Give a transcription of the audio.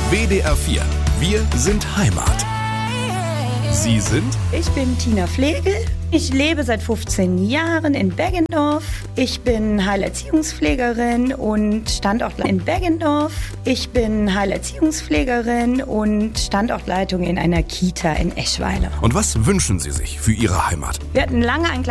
WDR 4. Wir sind Heimat. Sie sind? Ich bin Tina Flegel. Ich lebe seit 15 Jahren in Beggendorf. Ich bin Heilerziehungspflegerin und Standortleitung in Beggendorf. Ich bin Heilerziehungspflegerin und Standortleitung in einer Kita in Eschweiler. Und was wünschen Sie sich für Ihre Heimat? Wir hatten lange ein